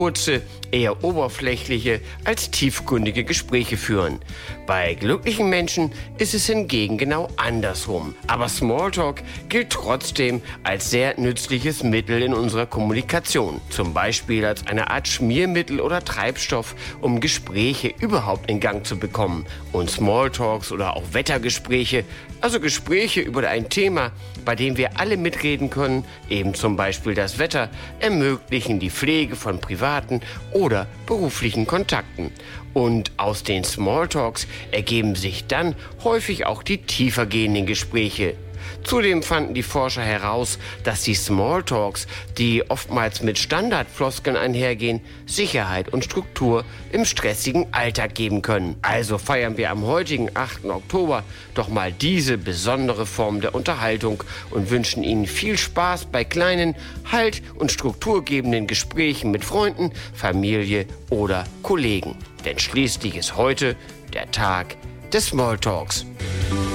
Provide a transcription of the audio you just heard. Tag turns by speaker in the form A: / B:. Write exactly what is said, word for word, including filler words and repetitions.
A: kurze, eher oberflächliche als tiefgründige Gespräche führen. Bei glücklichen Menschen ist es hingegen genau andersrum. Aber Smalltalk gilt trotzdem als sehr nützliches Mittel in unserer Kommunikation. Zum Beispiel als eine Art Schmiermittel oder Treibstoff, um Gespräche überhaupt in Gang zu bekommen. Und Smalltalks oder auch Wettergespräche, also Gespräche über ein Thema, bei dem wir alle mitreden können, eben zum Beispiel das Wetter, ermöglichen die Pflege von privaten oder beruflichen Kontakten. Und aus den Smalltalks ergeben sich dann häufig auch die tiefergehenden Gespräche. Zudem fanden die Forscher heraus, dass die Smalltalks, die oftmals mit Standardfloskeln einhergehen, Sicherheit und Struktur im stressigen Alltag geben können. Also feiern wir am heutigen achten Oktober doch mal diese besondere Form der Unterhaltung und wünschen Ihnen viel Spaß bei kleinen, halt- und strukturgebenden Gesprächen mit Freunden, Familie oder Kollegen. Denn schließlich ist heute der Tag des Smalltalks.